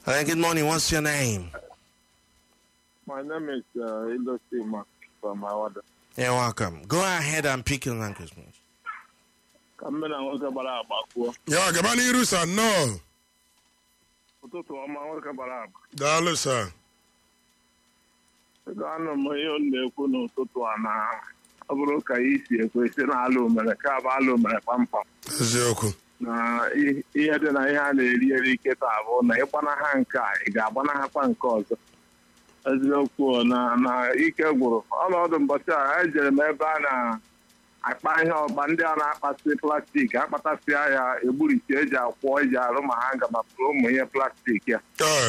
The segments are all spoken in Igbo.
Good morning. What's your name? My name is Ilosi Mark from Awada. You're welcome. Go ahead and pick your language, please. Kamena nwoke gbara agba kwuo. Ya gaba n'iru sa nnọọ. Ụtụtụ ọma nwoke gbara agba. Daalụ sa. Ego anụ m ihe m na-ekwu n'ụtụtụ a na ọ bụrụ ka isi ekwesị na ala omere ka bụ ala omere kpamkpam. Eziokwu. Na ihe dị na ihe a na-eri ike taa bụ na ịgbana ha nke a ị ga-agbanahakwa nke ọzọ. Eziokwu na ike gwụrụ ọnọdụ mbọchị a ejere m ebe a na-akpa ihe ọgba ndị a na-akpasị plastik akpatasịa ya egburisi eji akwọ eji arụ ma ha gamapụrụ ụmụ ihe plastik ya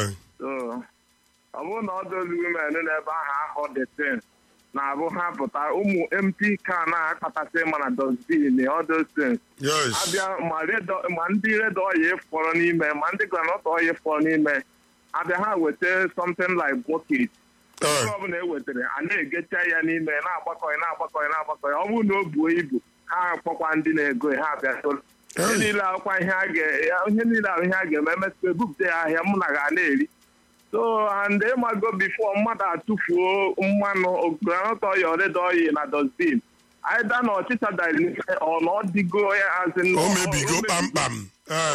ọ bụrụ na ọ dozi women n'ebe ahụ ahụ detin na-abụ ha pụta ụmụ empty can na-akpatasị mana dosbin ọdosin abịa ma ndị red oil fọrọ n'ime ma ndị groundnut oil fọrọ n'ime abịa ha weta something like bucket ọ bụla ewetara a na-egecha ya n'ime na-agbakọghị ọ bụrụ na o buo ibu ha akpọkwa ndị na-ego ha abịa toro ihe niile ahụ ihe a ga-eme emesịa ebupụta ya ahịa mụ na ga na-eri so and ịmago bifo mmadụ atụfuo mmanụ groundnut oil red oil na dosbin aida na ọchịcha dịrị ọ na ọ dịgo ya azị o mebigo kpamkpam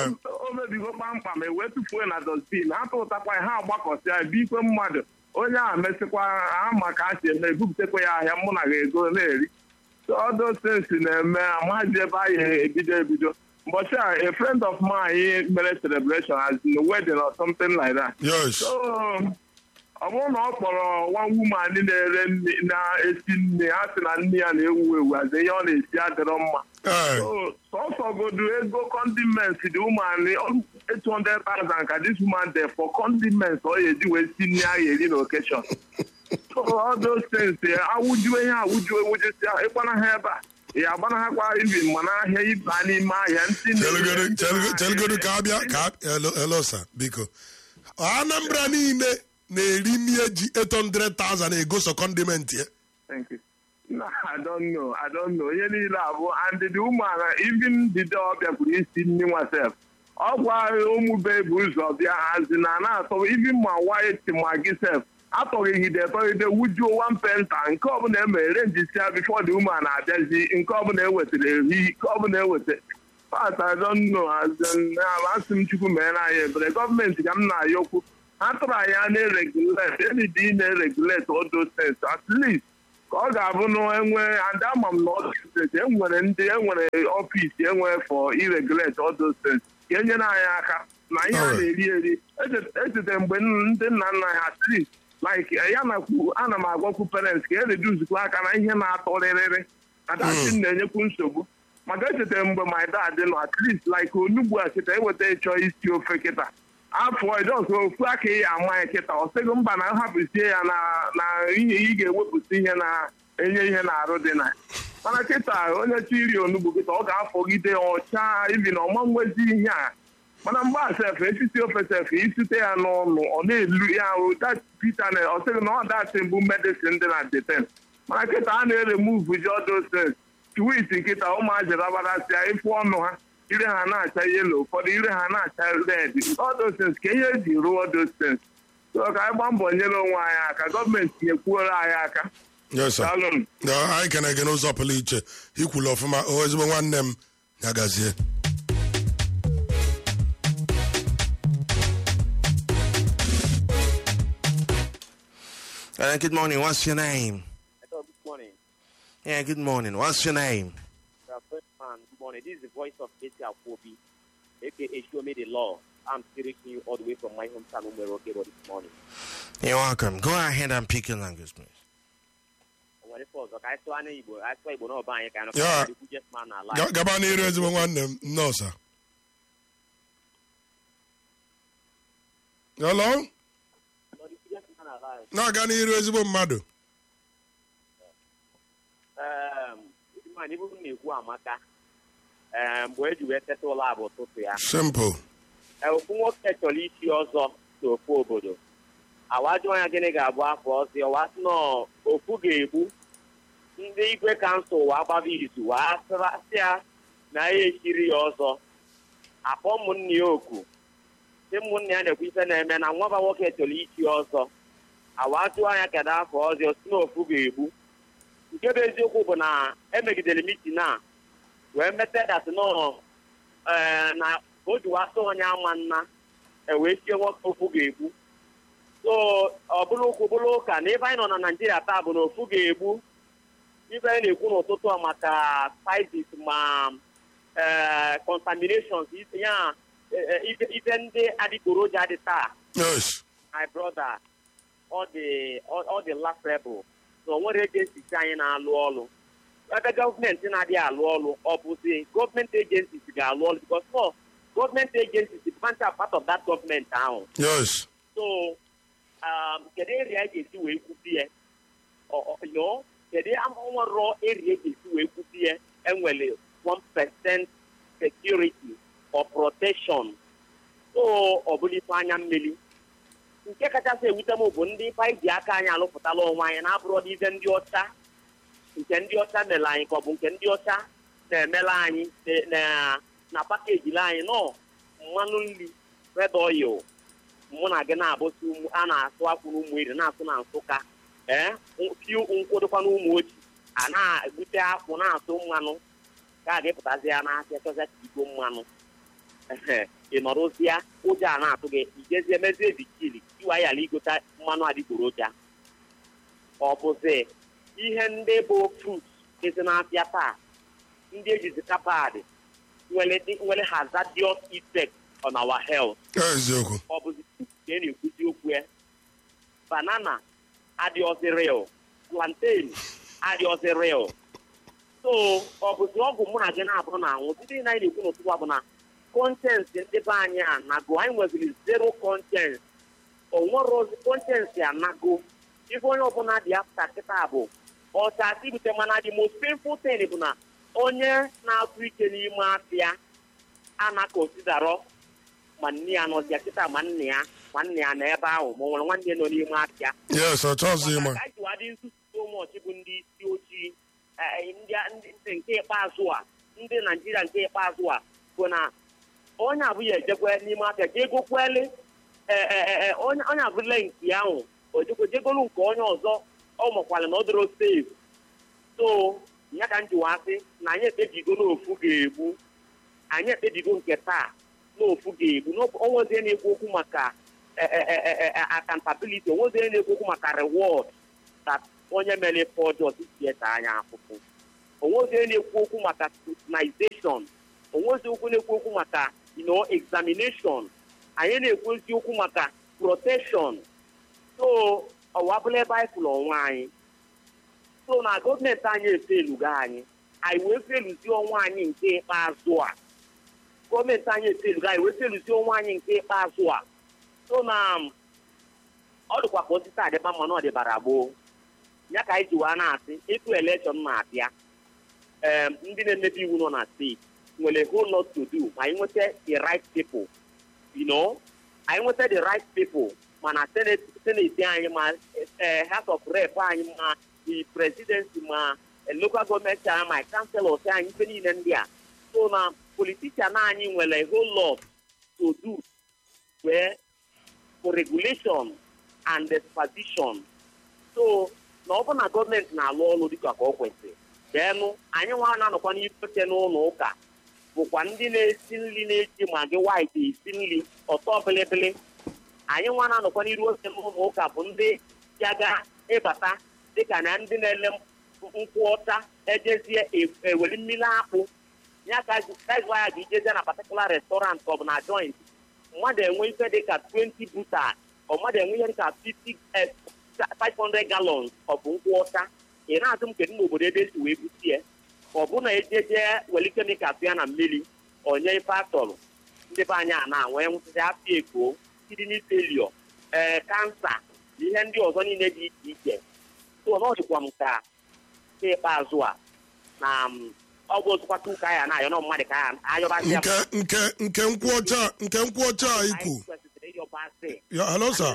ewee tụfuo na dosbin ha tụtakwa ha agbakọsịa bikwe mmadụ onye a mesịkwa ha maka a si eme ebupụtakwa ya ahịa mụ na ga-ego na-eri ọdosensi na-eme amaghịzi ebe anyị ebido mbọchị a a friend of mine mere celebration as in a wedding or something like that. Yes. So ọ bụrụ na ọ kpọrọ one woman na-esi nne ha sị na nne ya na-ewu ewu azi ihe ọ na-esi adịrọ mma sọsọgodu ego condiments dị ụmụanị 800,000 ka this woman there for condiments ọ ya eji wee si nne ya eri na occasion so all those things awụjuo ihe ewujesi ịkpana ha ebe a ya agbanahakwa ibi ma n'ahịa ịba n'ime ahịa ntị chelgodu ka abịa ka elosa biko Anambra niile na-eri nri eji 800,000 egoso condiment ya. Thank you. No, I don't know. Ihe niile abụ and the ụmụala even the ọbịa kwuru isi nri nwasef ọ gwa ụmụ bebi ụzọ bịa hazi na-atọ even ma white ma gị sef atọghịgide wujuo one penta nke ọbụla emere njisia before the woman na-abịazi nke ọbụla ewetara eri nke ọbụla eweta but I don't know asị m Chukwu mere anyị ebere gọọmenti ka m na-ayọ okwu ha tụrụ anyị na-eregulate enidi na-eregulate all those things at least ka ọ ga-abụ na enwe and ama m na enwere ọfis enwere for iregulate all those things ka enyere anyị aka na ihe a na-eri echete mgbe ndị nna nna ha at least like ya na-akwu ana m agwakwu parents ka ereduzikwa aka na ihe na-atọrịrịrị adasi na-enyekwu nsogbu maka echete mgbe my dad nọ at least like onugbu a cheta eweta ịchọ isi ofe kịta afọ ịdọsọ ofu aka ya amaghị kịta ọ sịgo mba na hapụsie ya na ihe ị ga-ewepụta ihe na-enye ihe na-arụ dị na mana kịta onye chi iri onugbu kịta ọ ga-afọgide ọcha ibi na ọma nwezi ihe a mana mgbe asef esisi ofe sef isite ya n'ọnụ ọ na-elu ya pita na ọ sịghị na ọ datị mbụ medicine dị na deten mana kịta a na-eremuvu jọdoses twit nkịta ụmụazị rabarasịa ịfụ ọnụ ha ire ha na-acha yelo ụfọdụ ire ha na-acha red ọdoses ka ihe eji rụọ ọdoses so ka anyị gbaa mbọ nyere onwe anyị aka gọọmenti nyekwuoro anyị aka. anyị kene gị n'ụzọ pụrụ iche ikwulu ọfụma ezigbo nwanne m ya gazie. Good morning. What's your name? Hello, good morning. Yeah, good morning. What's your name? Good morning. This is the voice of Eti Akwobi, aka Show Me the Law. I'm speaking to you all the way from my hometown, Umeroke, this morning. You're welcome. Go ahead and pick your language, please. Gaba n'iru ezigbo nwanne m nọọsa. Hello? Na-aga n'iru ezigbo mmadụ. na-ekwu amaka mgbe eji wee teta ụlọ abụ ụtụtụ ya. Simple. Okwu nwoke chọrọ isi ọzọ n'ofu obodo. Awajụ anya gịnị ga-abụ afọ ọzọ ọwa sị na okwu ga-egbu ndị igwe kansụl wa agbaba izu wa asị ya na ya echiri ya ọzọ akpọ ụmụnne ya oku sị ụmụnne ya na-ekwu ife na-eme na nwaba nwoke chọrọ ichi ọzọ awatụ anya kedu afọ ọzọ si n'ofu ga-egbu nke bụ eziokwu bụ na emegidere mitin a wee metedat nọ na o jiwasị onye ama nna wee sie nwoke ofu ga-egbu so ọ bụrụ ụkwụ bụrụ ụka na ebe anyị nọ na Naịjirịa taa bụ na ofu ga-egbu ibe anyị na-ekwu n'ụtụtụ a maka spices ma contaminations ya ife ndị adịgboroja dị taa Yes. my brother ọ dị laughable na o nwere agencies anyị na-alụ ọrụ ebe gọọmenti na-adịghị alụ ọrụ ọ bụzi gọọmenti agencies ga-alụ ọrụ because no gọọmenti agencies is part of that government ahụ. Yes. So kedu area ga-esi wee kwusi ya kedu nwere area ga-esi wee kwusi ya enwere 1% security or protection so ọ bụla ife anya mmiri nke kachasị ewute m bụ ndị ife anyị ji aka anyị alụpụtala onwe anyị na-abụrụ ife ndị ọcha nke ndị ọcha mere anyị ka ọ bụ nke ndị ọcha na-emela anyị na pakeji anyị nọ mmanụ nri red oil mụ na gị na-abụsi a na-asụ akwụ n'ụmụ eri na-asụ na Nsụka nkwụdokwa n'ụmụ ochi a na-egbute akwụ na-asụ mmanụ ka a ga-epụtazi ya n'ahịa chọza ka igbo mmanụ ị nọrọzie ụjọ a na-atụ gị ijezie mezie bikili iwa yala igota mmanụ adịgboroja ọ bụzi ihe ndị bụ frut ezi n'afịa taa ndị ejizi kabad nwere hazardous effect on our health. Eziokwu. Ọ bụzi ka a na-ekwuzi okwu ya banana adịghịzi real plantain adịghịzi real so ọ bụzi ọgwụ mụ na gị na-abụrụ na anwụ ndị na anyị na-ekwu n'ụtụtụ bụ na kọntensị ndị be anyị anago anyị nweziri zero kọntensị onwere kọntensị anago ife onye ọbụla dị afta kịta bụ ọchasị ibute mana the most painful thing bụ na onye na-atụ ike n'ime afịa a na-akọnsidarọ ma nne ya nọzia kịta ma nne ya na ebe ahụ ma ọ nwere nwanne nọ n'ime afịa. Yes, ọchọzi ịma. Anyị jiwadị nzuzu so much bụ ndị isi ojii ndị nke ikpeazụ a ndị Naijiria nke ikpeazụ a bụ na onye abụghị ejekwe n'ime afịa ka egokwele onye abụla nke ahụ ojegolu nke onye ọzọ ọ makwala na ọ dịrọ save so ya ka m jiwa asị na anyị ekpebigo n'ofu ga-egbu anyị ekpebigo nke taa n'ofu ga-egbu onwezie na-ekwu okwu maka accountability onwezie na-ekwu okwu maka reward that onye mere ife ọjọọ tieta anya afụfụ onwezie na-ekwu okwu maka scrutinization onwezi okwu na-ekwu okwu maka examination anyị na-ekwu okwu maka protection so ọwa bụla ebe anyị fụrụ onwe anyị so na gọọmenti anyị efelugo anyị wee feluzie onwe anyị nke ikpeazụ a gọọmenti anyị efelugo anyị wee feluzie onwe anyị nke ikpeazụ a so na ọ dịkwa ka osisi adịba mana ọ dịbara gboo ya ka anyị jiwa na-asị ịtụ elekshọn na-abịa ndị na-emebi iwu nọ na steeti nwere whole lot to do ma anyị nweta the right people anyị nweta the right people mana seneti anyị ma House of Rep anyị ma the presidency ma local gọọmenti anyị ma councilors anyị ife niile ndị a so na politician anyị nwere whole lot to do wee for regulation and supervision so na ọ bụ na gọọmenti na-alụ ọrụ dịka ka ọ kwesịrị denụ anyị nwa na-anọkwa n'ife n'ụlọ ụka bụkwa ndị na-esi nri na-eji ma gị white esi nri ọtọ bilibili anyị nwa na-anọkwa n'iru oche n'ụlọ ụka bụ ndị ga ịbata dịka na ndị na-ele nkwụ ọcha ejezie ewere mmiri akpụ ya ka ya ga ijezie na particular restaurant ọ bụ na joint mmadụ enwe ife dịka 20 buta ọ mmadụ enwe ihe dịka 500 gallons ọ bụ nkwụ ọcha ị na-azụ m kedu n'obodo ebe esi wee butie ọ bụ na ejeje weli kemikal ya na mmiri onye ife atọrọ ndị be anyị a na-anwe nwụsịsị afọ eko kidney failure kansa na ihe ndị ọzọ niile dị iche iche so na ọ dịkwa m ka ikpeazụ a na ọ bụ ozụkwata ụka ya na-ayọ na mmadụ ka ya ayọbazịa nke nkwụ ọcha ikwu. Hello sir.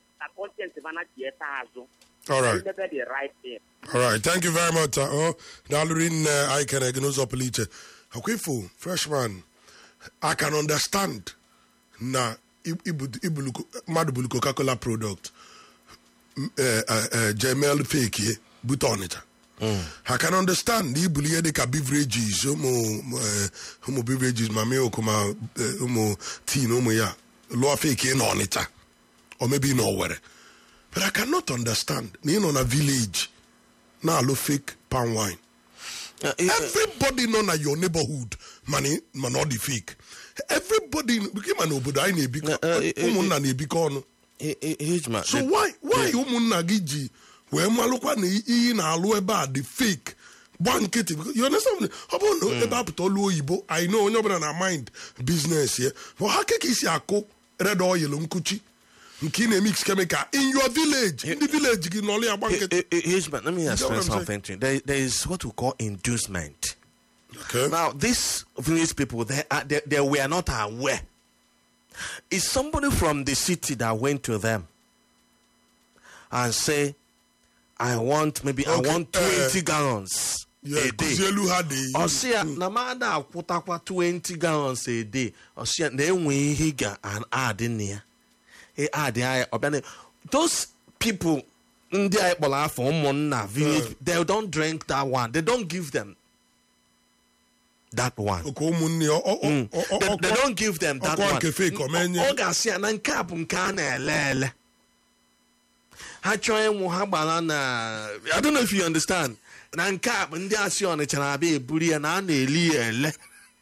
All right, thank you very much. Dalurin I can ignore Police. Akwifu, freshman, I can understand na mmadụ bulu Coca-Cola product Jemel fake bute Ọnịcha. I can understand the ibuli dịka beverages ụmụ beverages ma milk ma ụmụ tea na ụmụ ya lụọ fake na Ọnịcha or maybe in Owerri. But I cannot understand na ị nọ na village na alụ fake palm wine. Everybody know na your neighborhood man ọ dị fake. Everybody ma na obodo anyị na-ebikọ ụmụnna na-ebikọ ọnụ. So why ụmụnna gị ji wee malụkwa na iyi na-alụ ebe a dị fake gba nkịtị? You understand? Ọ bụrụ na ebe apụta olu oyibo I know onye ọbụla na mind business ya but ha keke isi akụ red oil nkuchi nke ị na-emix chemical in your village in the village gị n'ọlụ ya gba nkịtị. Let me explain something to you. There is what we call inducement. Okay. Now these village people they were not aware. It's somebody from the city that went to them and say, I want 20 gallons a day. Osia na mada akwutakwa 20 gallons a day. Osia na enwe ihe ga an add in here. Those people ndị anyị kpọrọ afọ ụmụnna village, they don't drink that one. They don't give them that one. They don't give them that one. Ọ ga-asị ya na nke a bụ nke a na-ele ele. Ha chọọ ịnwụ ha gbara na I don't know if you understand. Na nke a bụ ndị asị Ọnịcha na-abịa eburu ya na a na-eli ya ele.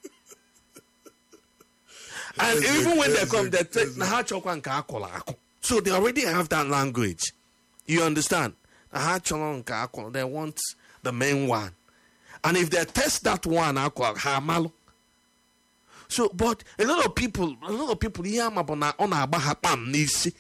And even when they come, they take na ha chọkwa nke akụrụ akụ. So they already have that language. You understand? Na ha chọrọ nke akụrụ. They want the main one. And if they test that one, ha malụ. So, but a lot of people, ihe ama bụ na ọ na-agba ha kpam n'isi.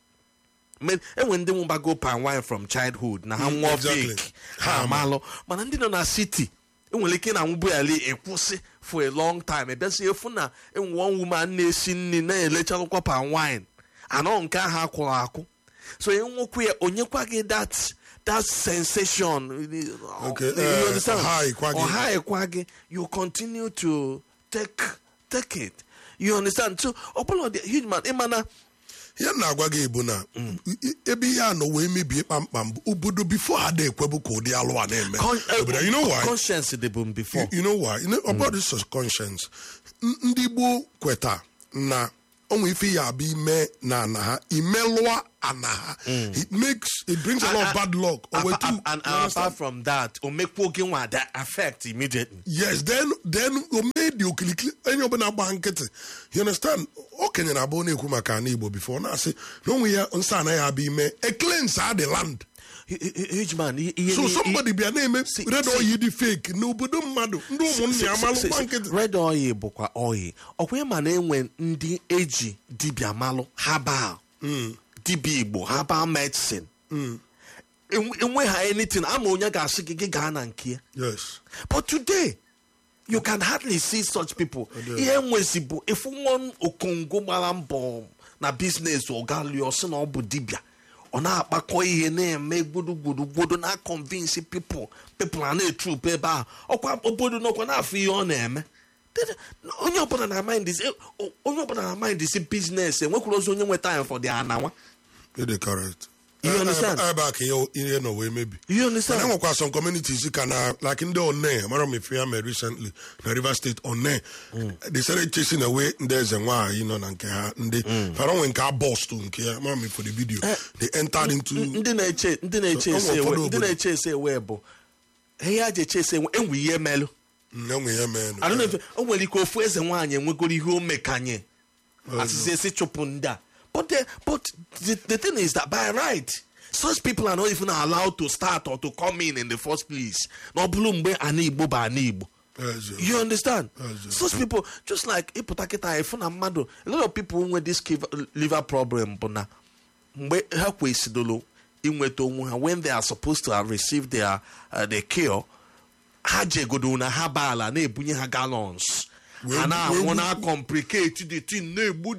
When ndị nwụba go palm wine from childhood, na ha nwụọ fake, ha amalụ. Mana ndị nọ na city, enwere ike na nwụbụ ya ekwụsị for a long time. Ebesi efu na one woman na-esi nri na-elechalụkwa palm wine. Anọ nke ahụ akwụrụ akwụ. So enwekwa ya onyekwa gị that sensation. Okay, you understand? High kwagi, you continue to take it. You understand? So the huge man, Imana. Ya na-agwa gị bụ na ebe ihe a nọ wee mebie kpamkpam obodo before ha da ekwebu ka ụdị alụ a na-eme. You know why? Conscience the boom before. You know why? About this conscience. Ndị Igbo kweta na onwe ife ya abụ ime na ana ha imelụa ana ha. It brings a lot of bad luck. And apart from that, omekwo gị nwa that affect immediately. Yes, then made the okilikili enye ọbụla agba nkịtị. You understand? Okenye na abụ na-ekwu maka ana Igbo before na asị na onwe ya nsọ anaghị abụ ime a cleanse the land. Huge man. So somebody be na-eme red oil dị fake n'obodo mmadụ ndị ụmụnne ya malụ gba nkịtị. Red oil bụkwa oil. Ọkwa ma na-enwe ndị eji dibịa malụ herbal. Dibịa Igbo herbal medicine. Enwe ha anything ama onye ga-asị gị gaa na nke. Yes. But today you can hardly see such people. Ihe nwezi bụ ifu nwa okongo gbara mbọ na business ọgalio sị na ọ bụ dibịa. Ọ na-akpakọ ihe na-eme gbudu na-convince people are na-etrupe ebe a. Ọkwa obodo nọkwa na-afụ ihe ọ na-eme. Onye ọbụla na mind is business. Enwekwara ozi onye nwe time for their anawa. You're correct. You understand? You understand? I know some communities can like in the Onne, Maram Fiame recently, the River State Onne. They started chasing away there's a why, you know, and they found car boss to Mammy for the video. They entered into didn't chase webo. He had a chase and we hear mellow. No, we hear man. I don't know if only go for as one and we go to home mekanye. As they say chopunda. But the thing is that by right, such people are not even allowed to start or to come in the first place. No bloombe anibo ba anibo. You understand? Such people, just like Ipotaketa, a lot of people with this liver problem, but when they are supposed to have received their cure, haje goduna habala ne bunye ha gallons. And I wanna complicate the thing,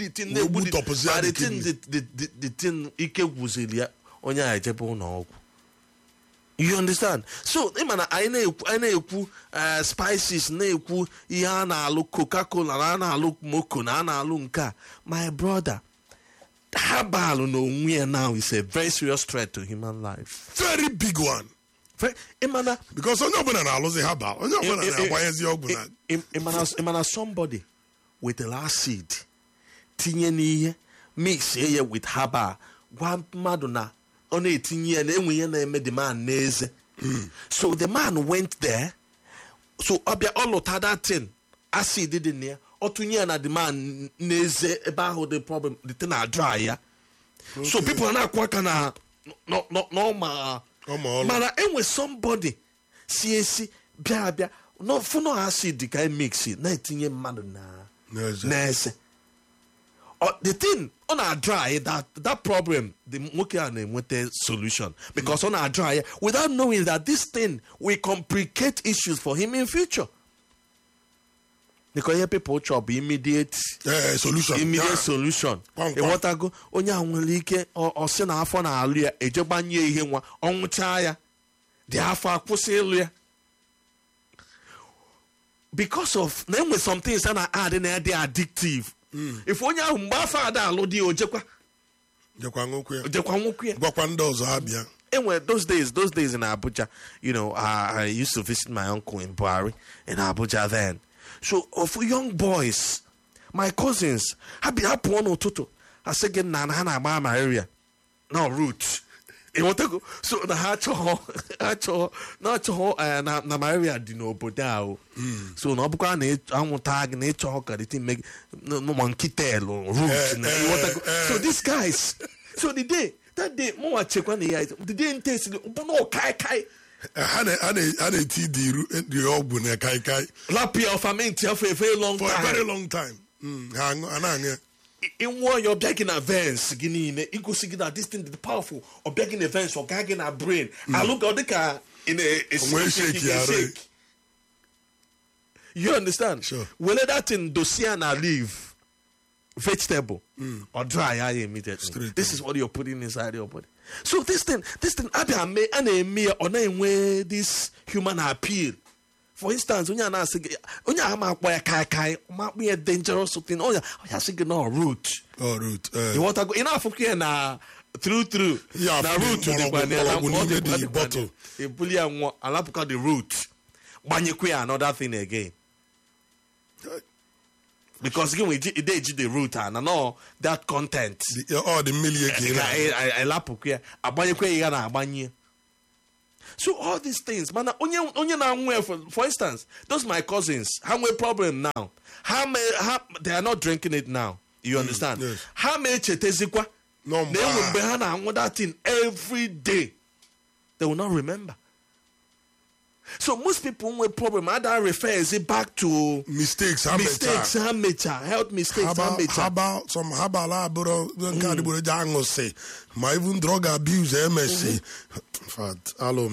the thing ike wuzilia onya ejebu na ogu. You understand? So, I na-ekwu spices, na-ekwu ihe a na-alụ Coca-Cola, na-alụ Moko, na-alụ nke a. My brother, Herbal no now is a very serious threat to human life. Very big one. Imana, Because onye ọbụla na-alụzi herbal, onye ọbụla na-agbanyezi ọgwụ na imana somebody with a acid tinye n'ihe mix ye with herbal gwa mmadụ na ọ na-etinye ya na enwe ihe na-eme the man n'eze. So the man went there. So ọbịa ọ lụta that thing acid dị na ya ọ tụnye ya na the man n'eze ebe ahụ the problem the thing na dry ya. So people na-akwa aka na mana enwe somebody si bịa no funo acid ka mix na etinye mmadụ na n'eze. The thing on our dry that problem the nwoke a na-enweta solution because on our dry without knowing that this thing will complicate issues for him in future. Because here people chop immediate solution. Solution. Ịghọtago onye a nwere ike ọ sị na afọ na-alụ ya ejegbanye ihe nwa ọnwụcha ya dị afọ akwụsị ịlụ ya. Because of na enwe some things that are add na dị addictive. If onye ahụ mgbe afọ ada alụ dị ojekwa nwoke ya gwakwa ndị ọzọ abịa. Anyway, those days in Abuja, I used to visit my uncle in Buhari in Abuja then. So for young boys, my cousins, I be up one or two. I say get na my area. No route. You want to go? So the na my area di no bodao. So no buka na amu tag na choka the thing make no monkey tail or route. You want to go? So these guys, so that day mo wa check one the day taste no kai. Ane ti di ogbu na kai. Lapia of a for a very long time. For a very long time. Ananya. In war your begging advance, Guinea, equal see that this thing is powerful or begging events or gagging our brain. I look at the car in a shake. You understand? Sure. Whether that in dossier na leave vegetable or dry eye immediately. Straight this is what you're putting inside your body. So this thing, I this human appeal. For instance, when you're kai, might be a dangerous thing. Oh, yeah, singing no root. Oh, root. You want to go enough okay na through. Yeah, na root to the bottle. A bullion one, I'll have the root. Banyekwe another thing again. Because again, we did the root and all that content. The million. I lapukwe. Abanyekwe yana abanye. So all these things, man. For instance, those my cousins. How many problem now? They are not drinking it now. You understand? Yes. How many chetezikwa? No, they will be that thing every day. They will not remember. So most people with problem, that refers it back to mistakes, health mistakes, how about some my even drug abuse, MSC. Hello,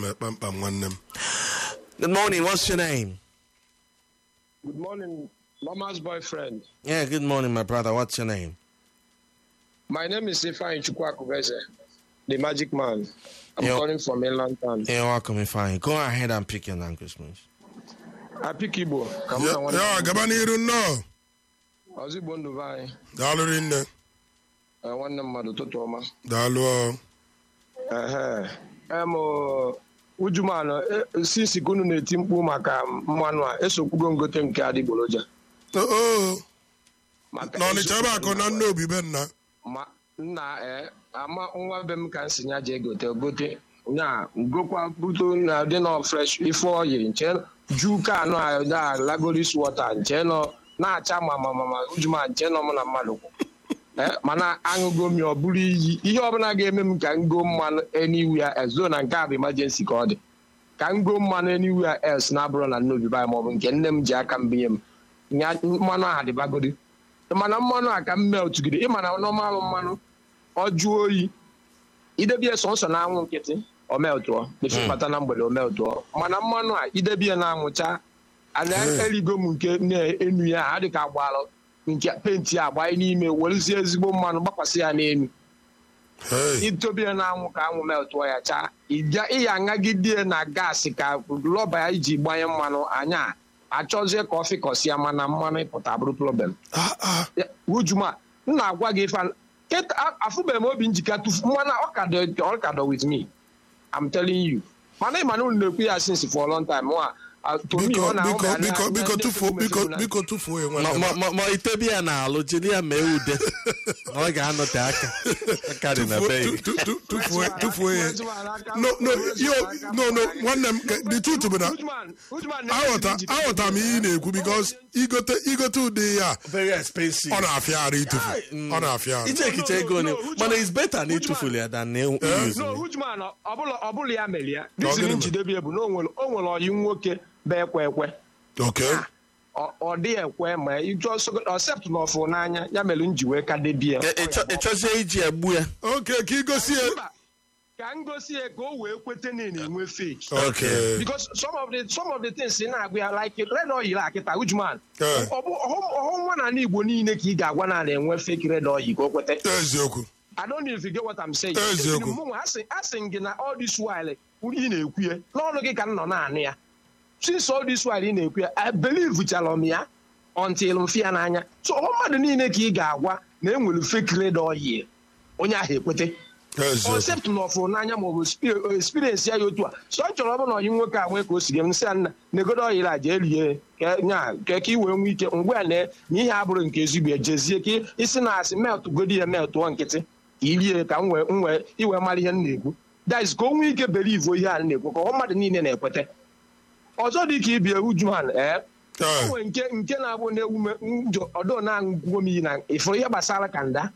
Good morning. What's your name? Good morning, Mama's boyfriend. Yeah, good morning, my brother. What's your name? My name is Ifeanyi Chukwakubeze, the magic man. I'm calling from mainland town. You're welcome, Ifeanyi. Go ahead and pick your language, please. I pick Igbo. Yeah, Gabaniru no. Ozigbo Nduvai. Dalu rinne. Nwanne mmadụ ụtụtụ ọma. Dalu. Ujuman, since kunu na-eti mkpu maka mmanụ a, esokwugo ngote nke adịgboroja. N'Ọnịcha ebe akụ na nne obi be nna. Nna ama nwa be m ka nsi nya je gote nya gokwa buto na dị no fresh before ye nche ju ka no da lagoris water nche no na-acha mama Ujuma nche no m na mmadụ mana aṅụgo mi ọ bụrụ iyi ihe ọbụla ga-eme m ka ngo mmanụ anywhere else na nke a bụ emergency ka ọ dị ka ngo mmanụ anywhere else na abụrụ na nnobi ba ma ọ bụ nke nne m ji aka mbinye m nya mmanụ ahụ dịbagodi mana mmanụ a ka m meltugide ịma na normal mmanụ ọ jụọ oyi idebie sọnsọ na anwụ nkịtị o meltụọ mefekpata na mgbede o meltụọ mana mmanụ a idebie na anwụcha ana eligo m nke na-enu ya ha dịka agbalụ nke penti agba n'ime werezie ezigbo mmanụ gbakwasị ya n'elu itobie na anwụ ka anwụ meltụọ ya chaa ịya aṅagide na gaasị ka rọba ya iji gbanye mmanụ anya achọzie ka ọ fịkọsịa mana mmanụ ịpụta bụrụ problem Ujuma nna agwa gị ife afụbeghị m obi njika tufu mana ọ ka dọ with me. I'm telling you. Mana ịmana unu na-ekwu ya since for a long time. Biko tufuo ya nwanne. Ma itebi ya na-alụ jiri ya mee ude ọ ga-anọte aka dị na be tufuo ya. No nwanne m the truth bụ na aghọta m ihe ị na-ekwu because igote ụdị ya very expensive ọ na-afịa arụ itufu ọ na-afịa arụ iche ekiche ego ni mana is better na itufuli ya than na Hujman ọ bụla ya mere ya dizili njidebe bụ na o nwere ọyị nwoke bụ ekwe okay ọ dị ekwe ma ọsept na ọfụ n'anya ya mere nji wee ka debie ịchọzie iji egbu ya okay ka igosi ya ka ngosi ya ka o wee kwete na enwe fake okay because some of the things na-agwa ya like red oil akịta Hujman ọhụ nwa na Igbo niile ka ị ga-agwa na enwe fake red oil ka o kwete eziokwu I don't know if you get what I'm saying. Eziokwu. Asking na all this while ị na-ekwu ya n'ọnụ gị ka m nọ na-anụ ya since all this while ị na-ekwu ya I believe chalọ m ya until m fịa n'anya so mmadụ niile ka ị ga-agwa na enwere fake red oil onye ahụ ekwete concept na ọfụrụ n'anya maọbụ experience ya otu a so ọ chọrọ ọ bụ na ọyị nwoke a nwee ka o si gị m sị ya nna negodo oyiri a jee rie ka ị wee nwee ike mgbe a na ihe abụrụ nke ezigbo ejezie ka isi na asị meltụ godi ya meltụọ nkịtị irie ka iwe mara ihe m na-ekwu daiz ka o nwee ike believe ihe a na-ekwu ka ọ mmadụ niile na-ekwete ọzọ dị ka ibie Hujman nwee nke na-abụ na-ewume ọdọ na-agwụgwọ m iyi na ịfụrụ ihe gbasara kanda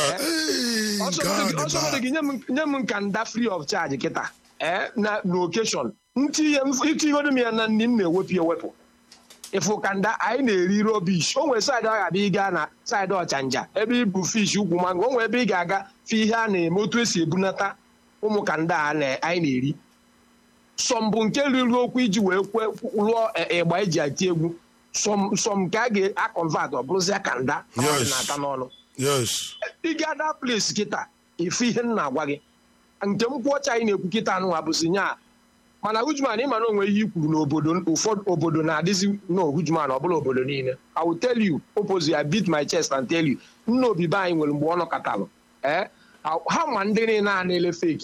ọsọ gị nye m nkanda free of charge kịta na location itinyegodo m ya na nri m na-ewepụ ewepụ ịfụ kanda anyị na-eri rubbish o nwere saịdị ọ ga-abịa ịga na saịdị ọchanja ebe ibu fish ukwu mango o nwere ebe ị ga-aga fi ihe a na-eme otu esi ebunata ụmụ kanda anyị na-eri sọmbụ nke riri okwu iji wee lụọ ịgba eji ati egwu sọm ka a ga-akọnvat ọ bụrụzia kanda na-ata n'ọnụ ị ga-ada place kịta ife ihe m na-agwa gị nke nkwụ ọcha anyị na-ekwu kịta anụ abụzi nya mana Hujman ịma na onwe ihe i kwuru n'obodo ụfọdụ obodo na-adịzi Hujman ọ bụla obodo niile I will tell you opposite I beat my chest and tell you nna obibe anyị nwere mgbe ọ nọkọtalụ ha ma ndị niile a na-ele feki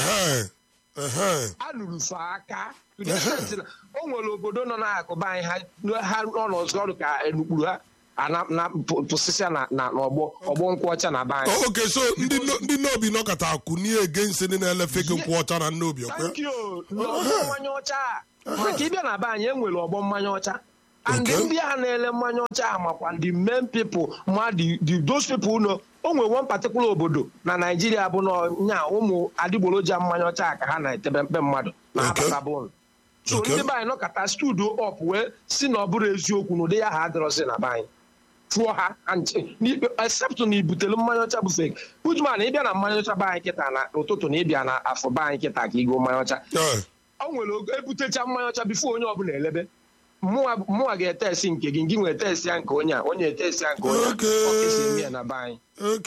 anụrụfe aka o nwere obodo nọ n'akụba anyị ha nọ n'ọzọ ọrụ ka enukpuru ha na pụsịsịa na ọgbọ nkwụ ọcha na be anyị okay so ndị nnobi nọkọta akwụnie against ndị na-ele feki nkwụ ọcha na nnobi mmanya ọcha maka ịbịa na be anyị enwere ọgbọ mmanya ọcha and ndị a na-ele mmanya ọcha makwa the main people ma those people know o nwere one particular obodo na Naijiria bụ nya ụmụ adịgboroja mmanya ọcha ka ha na-etebe mpe mmadụ na-abata bụrụ so ndị be anyị nọkọta studio up wee si na ọ bụrụ eziokwu na ụdị ya ha adịrọzi na be anyị fụọ ha except na ibutere mmanya ọcha bụ fake Hujman ịbịa na mmanya ọcha be anyị kịta na ụtụtụ na ịbịa na afọ be anyị kịta ka igo mmanya ọcha o nwere ebutecha mmanya ọcha bifo onye ọbụla elebe mụnwa ga-etesi nke gị nwere etesi ya nke onye etesi ya nke onye ọkesi eme ya na be anyị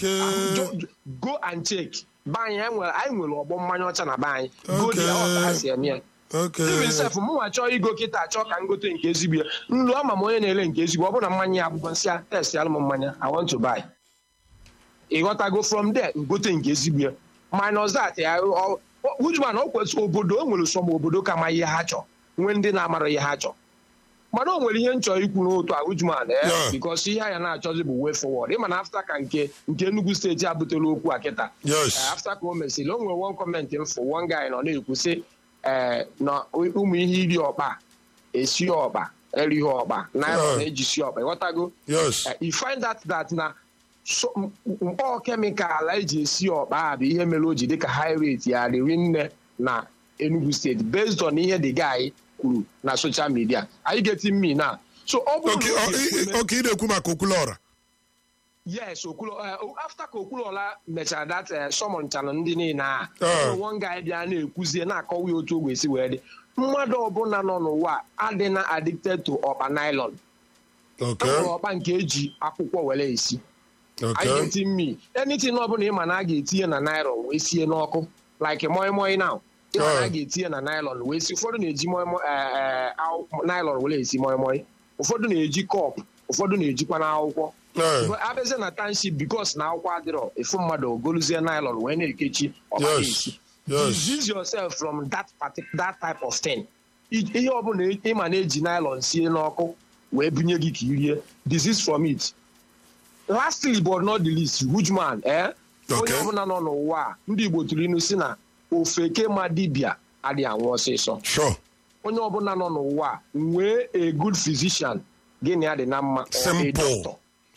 go and check be anyị nwere ọgbọ mmanya ọcha na be anyị go dị ọta ha si eme ya even sef mụnwa chọọ igo kịta chọọ ka m gote nke ezigbo ya nlu ama m onye na-ele nke ezigbo ọ bụ na mmanya ya akwụkwọ nsị ya test alụ m mmanya I want to buy ịghọtago from there ngote nke ezigbo ya minus that Hujman o kwesịrị obodo o nwere sọm obodo ka ma ihe ha chọọ nwee ndị na-amara ihe ha chọọ mana o nwere ihe nchọ ikwu n'otu Hujman because ihe ya na-achọzi bụ way forward ịma na afta ka nke Enugu steeti abutela okwu a kịta afta ka o mesịrị o nwere one comment mfụ one guy nọ na-ekwu sị na ụmụ ihe iri ọkpa esi ọkpa erighị ọkpa naira na-ejisi ọkpa ịghọtago you find that na mkpọ kemikal eji esi ọkpa a bụ ihe mere o ji dịka high rate ya dịrị nne na Enugu steeti based on ihe the guy kwuru na social media are you getting me now so ọ bụrụ okay ị na-ekwu maka Okwuluọra yes after ka Okwuluọra mechara that summon channel ndị niile a one guy bịa na-ekwuzie na-akọwa ya otu o ga-esi wee dị mmadụ ọbụla nọ n'ụwa adịna addicted to ọkpa nylon ọkpa nke eji akwụkwọ were esi anything me anything ọbụla ịma na a ga-etinye na nylon wee sie n'ọkụ like moi moi now ịma na a ga-etinye na nylon wee si ụfọdụ na-eji nylon were esi moi moi ụfọdụ na-eji kọp ụfọdụ na-ejikwa n'akwụkwọ abịazie na township because na akwụkwọ adịrọ efu mmadụ ogoluzie nylon wee na-ekechi ọbara isi. Disease yourself from that type of thing. Ihe ọbụla ịma na-eji nylon sie n'ọkụ wee bunye gị ka irie disease from it. Lastly but not the least, huge man, onye ọbụla nọ n'ụwa ndị Igbo tụrụ inu si na ofeke ma dibịa adịghị anwụ ọsịsọ. Onye ọbụla nọ n'ụwa nwee a good physician gịnị adị na mma. Simple.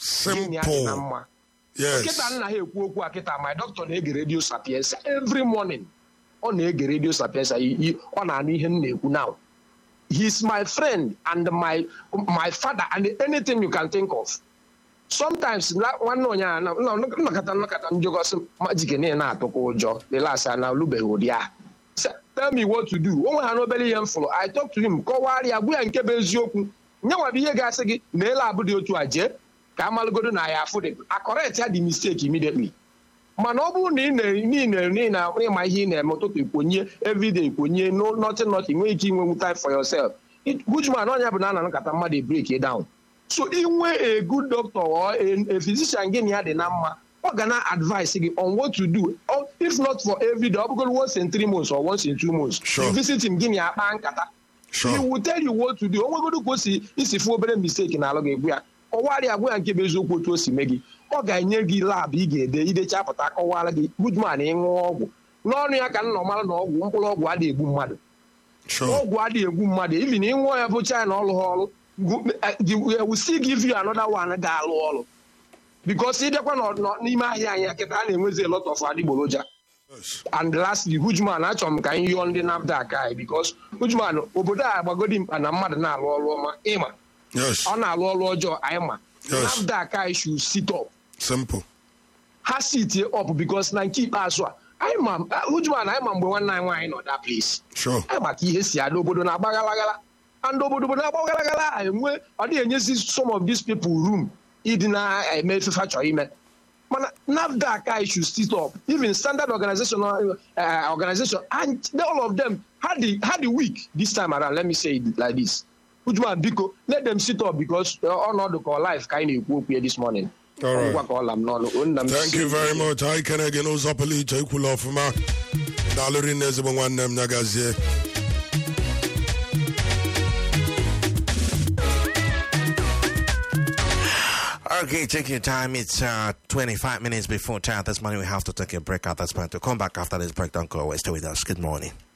Kịta nna ha ekwu okwu a kịta my doctor na-ege Radio Sapienza every morning. Ọ na-ege Radio Sapienza ọ na-anụ ihe m na-ekwu now. He's my friend and my father and anything you can think of. Sometimes nwanne onye a nnọkọta njọgọsị majike na-atụkwa ụjọ the last na olubeghị ụdị a. Tell me what to do. Onwe ha n'obere ihe m fụrụ. I talk to him kọwara ya gwa ya nke bụ eziokwu. Nyenwabe ihe ga-asị gị na ele abụ dị otu a jee ka amalụgodo na ya afụ dị correct ya the mistake immediately. Mana ọ bụrụ na ị na-ịma ihe ị na-eme ụtụtụ ikwenye everyday ikwenye nothing nwee ike inwe time for yourself. Good man onye bụ na na-anakọta mmadụ break it down. So inwe a good doctor or a physician gịnị ya dị na mma ọ ga na advise gị on what to do, or if not for every day ọ bụgoro once in 3 months or once in 2 months. You visit him gịnị akpa nkata. He will tell you what to do. O nwegodo ka o si isi fụ obere mistake na alụ ga-egbu ya kọwarị agwa ya nke bụ eziokwu otu o si mee gị. Ọ ga-enye gị lab ị ga-ede idecha pụta kọwara gị good man ịṅụ ọgwụ n'ọnụ ya ka nna mara na ọgwụ mkpụrụ ọgwụ adịghị egbu mmadụ. Ọgwụ adịghị egbu mmadụ even ịṅụọ ya bụ China ọlụghị ọrụ will still give you another one ga-alụ ọrụ because ịdekwa n'ime ahịa anyị kịta a na-enwezi a lot of adịgboroja. And lastly, Hujman, achọrọ m ka anyị yọọ ndị NAFDAC anyị because Hujman obodo a agbagodi mkpa na mmadụ na-alụ ọrụ ọma ịma ọ na-alụ ọrụ ọjọọ anyị ma NAFDAC anyị should sit up. Simple. Ha sit up because na nke ikpeazụ a anyị ma Hujman anyị ma mgbe nwanne anyị nwaanyị nọ that place. Anyị maka ihe si ada obodo na-agbaghalaghala and obodo na-agbaghalaghala enwe ọ dịghị enyezi some of these people room ịdị na-eme efefe chọrọ ime. Mana NAFDAC I should sit up. Even standard organization, and all of them had the week this time around. Let me say it like this: Ujman Biko, let them sit up because all the call life kind of woke here this morning. All right. Thank you very much. I can again also appellate Kulofuma. Dalorin is one name Nagazie. Okay, take your time. It's 25 minutes before 10 this morning. We have to take a break at this point. To come back after this break, don't go away. Stay with us. Good morning.